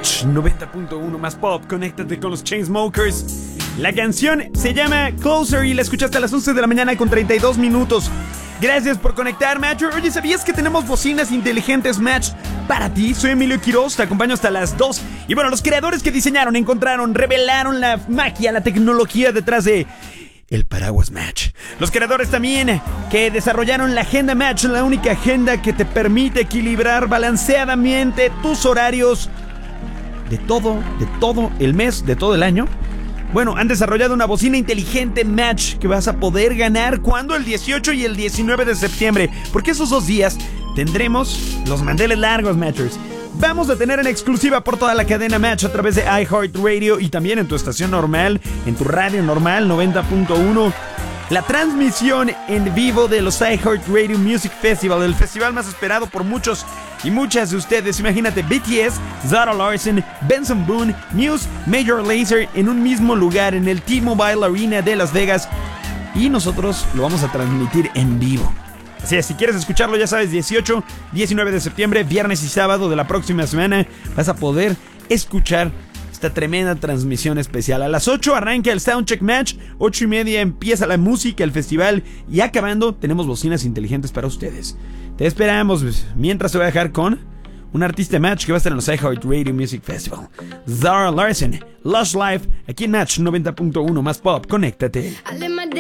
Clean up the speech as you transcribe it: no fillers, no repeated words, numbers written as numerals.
Match 90.1 más pop, conéctate con los Chainsmokers. La canción se llama Closer y la escuchaste a las 11 de la mañana con 32 minutos. Gracias por conectar, Match. Oye, ¿sabías que tenemos bocinas inteligentes, Match, para ti? Soy Emilio Quiroz, te acompaño hasta las 2. Y bueno, los creadores que diseñaron, encontraron, revelaron la magia, la tecnología detrás de el paraguas Match. Los creadores también que desarrollaron la agenda Match, la única agenda que te permite equilibrar balanceadamente tus horarios de todo el mes, de todo el año. Bueno, han desarrollado una bocina inteligente Match que vas a poder ganar cuando el 18 y el 19 de septiembre, porque esos 2 días tendremos los manteles largos, Matchers. Vamos a tener en exclusiva por toda la cadena Match a través de iHeartRadio y también en tu estación normal, en tu radio normal 90.1. La transmisión en vivo de los iHeartRadio Music Festival, el festival más esperado por muchos y muchas de ustedes. Imagínate, BTS, Zara Larsson, Benson Boone, Muse, Major Lazer en un mismo lugar en el T-Mobile Arena de Las Vegas. Y nosotros lo vamos a transmitir en vivo. Así es, si quieres escucharlo, ya sabes, 18, 19 de septiembre, viernes y sábado de la próxima semana, vas a poder escuchar esta tremenda transmisión especial. A las 8 arranca el Soundcheck Match, 8:30 empieza la música, el festival, y acabando tenemos bocinas inteligentes para ustedes. Te esperamos. Mientras te voy a dejar con un artista Match que va a estar en los iHeartRadio Music Festival, Zara Larsson, Lush Life, aquí en Match 90.1 más pop, conéctate.